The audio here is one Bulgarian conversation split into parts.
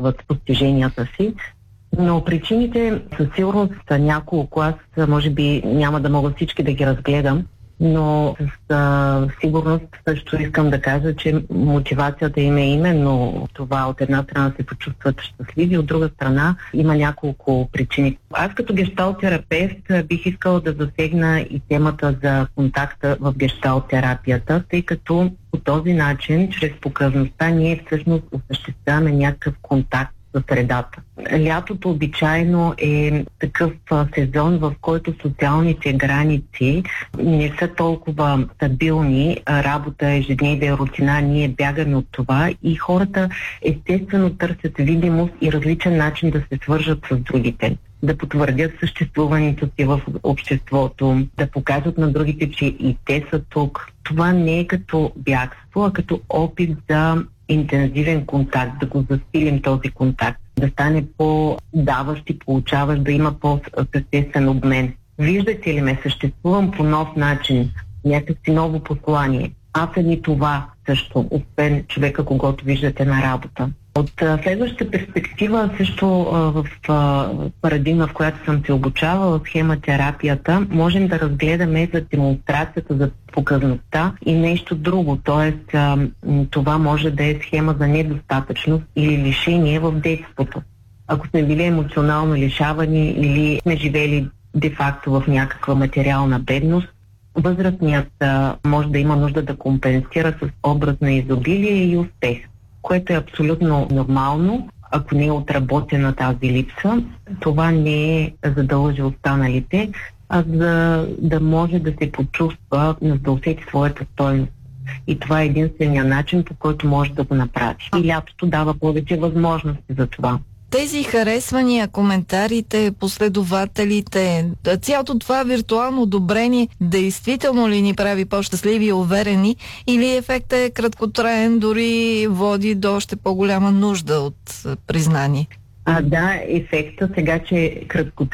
показват постиженията си. Но причините със сигурност са няколко. Аз може би няма да мога всички да ги разгледам, но със сигурност също искам да кажа, че мотивацията им е именно това. От една страна се почувстват щастливи, от друга страна има няколко причини. Аз като гешталт-терапевт бих искала да засегна и темата за контакта в гешталт-терапията, тъй като по този начин, чрез показността, ние всъщност осъществяваме някакъв контакт за средата. Лятото обичайно е такъв сезон, в който социалните граници не са толкова стабилни. Работа, ежедневие, рутина, ние бягаме от това и хората естествено търсят видимост и различен начин да се свържат с другите, да потвърдят съществуването си в обществото, да покажат на другите, че и те са тук. Това не е като бягство, а като опит за интензивен контакт, да го засилим този контакт, да стане по-даващ и получаващ, да има по-съществен обмен. Виждате ли ме, съществувам по нов начин, някакси ново послание. Аз и това също, освен човека, когото виждате на работа. От следващата перспектива, също в парадигма, в която съм се обучавала, схемотерапията, можем да разгледаме за демонстрацията, за показността и нещо друго. Тоест, това може да е схема за недостатъчност или лишение в детството. Ако сме били емоционално лишавани или сме живели де-факто в някаква материална бедност, възрастният може да има нужда да компенсира с образ на изобилие и успех, което е абсолютно нормално. Ако не е отработена тази липса, това не е за да лъже останалите, а за да може да се почувства, да усети своята стойност. И това е единствения начин, по който може да го направи. И лятото дава повече възможности за това. Тези харесвания, коментарите, последователите, цялото това виртуално одобрение, действително ли ни прави по-щастливи и уверени, или ефектът е краткотраен, дори води до още по-голяма нужда от признание? Да, ефектът сега, че е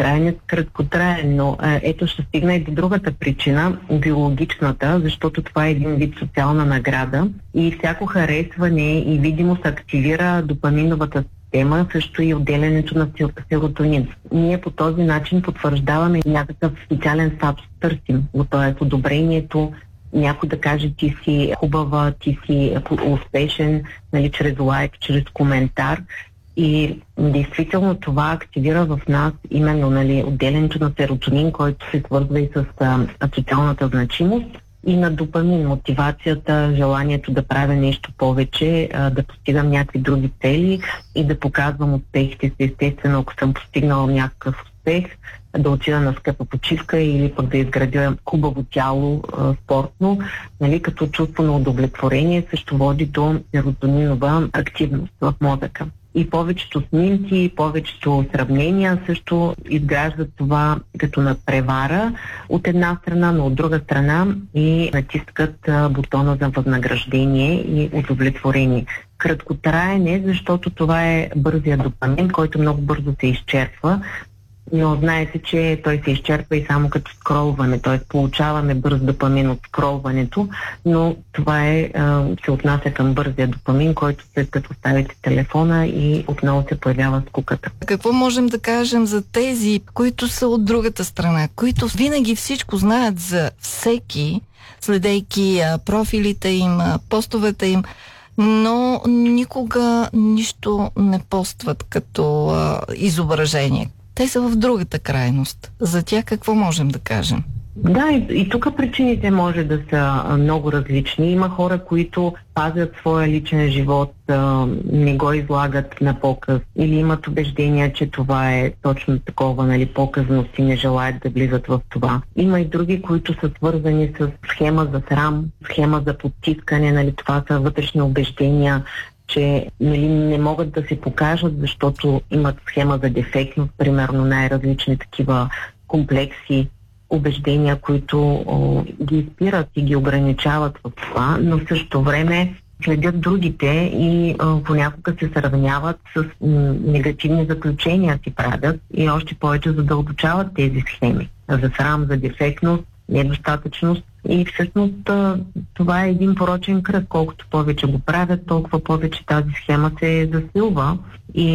краткотраен, но ето ще стигна и до другата причина, биологичната, защото това е един вид социална награда и всяко харесване и видимост активира допаминовата система, също и отделянето на серотонин. Ние по този начин потвърждаваме някакъв социален статус, търсим, т.е. одобрението, някой да каже ти си хубава, ти си успешен, нали, чрез лайк, чрез коментар. И действително това активира в нас именно, нали, отделянето на серотонин, който се свързва и с социалната значимост, и на допамин, мотивацията, желанието да правя нещо повече, да постигам някакви други цели и да показвам успехите си. Естествено, ако съм постигнала някакъв успех, да отида на скъпа почивка или пък да изградя хубаво тяло, спортно, нали, като чувство на удовлетворение също води до серотонинова активност в мозъка. И повечето снимки, повечето сравнения също изграждат това като надпревара от една страна, но от друга страна и натискат бутона за възнаграждение и удовлетворение. Краткотраен е, защото това е бързия допамин, който много бързо се изчерпва, но знаете, че той се изчерпва и само като скролване, т.е. получаваме бърз допамин от скролването, но това се отнася към бързия допамин, който след като ставите телефона и отново се появява скуката. Какво можем да кажем за тези, които са от другата страна, които винаги всичко знаят за всеки, следейки профилите им, постовете им, но никога нищо не постват като изображение? Те са в другата крайност. За тях какво можем да кажем? Да, и тук причините може да са много различни. Има хора, които пазят своя личен живот, не го излагат на показ или имат убеждения, че това е точно такова, нали, показност и не желаят да влизат в това. Има и други, които са свързани с схема за срам, схема за подтискане, нали, това са вътрешни убеждения, че, нали, не могат да се покажат, защото имат схема за дефектност, примерно най-различни такива комплекси, убеждения, които ги спират и ги ограничават в това, но в същото време следят другите и понякога се сравняват с негативни заключения си правят и още повече задълбочават тези схеми за срам, за дефектност, недостатъчност. И всъщност това е един порочен кръг. Колкото повече го правят, толкова повече тази схема се засилва и